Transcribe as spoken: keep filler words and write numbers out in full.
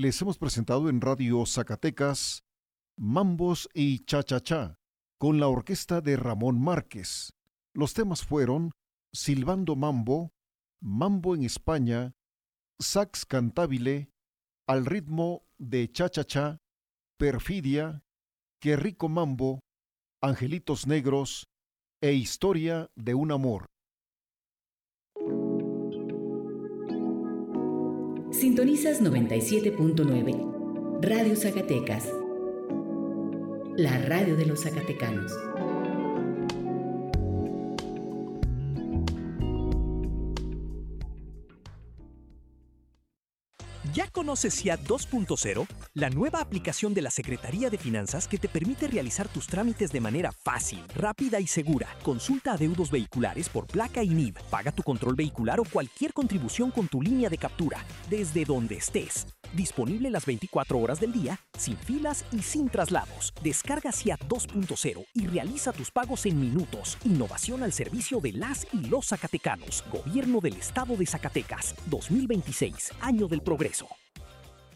les hemos presentado en Radio Zacatecas Mambos y Cha-Cha-Cha con la orquesta de Ramón Márquez. Los temas fueron Silbando Mambo, Mambo en España, Sax Cantabile, Al ritmo de Cha-Cha-Cha, Perfidia, Qué rico mambo, Angelitos Negros e Historia de un amor. Sintonizas noventa y siete punto nueve, Radio Zacatecas, la radio de los zacatecanos. ¿Ya conoces SIAT dos punto cero? La nueva aplicación de la Secretaría de Finanzas que te permite realizar tus trámites de manera fácil, rápida y segura. Consulta adeudos vehiculares por placa y N I V. Paga tu control vehicular o cualquier contribución con tu línea de captura, desde donde estés. Disponible las veinticuatro horas del día, sin filas y sin traslados. Descarga SIAT dos punto cero y realiza tus pagos en minutos. Innovación al servicio de las y los zacatecanos. Gobierno del Estado de Zacatecas. dos mil veintiséis, año del progreso.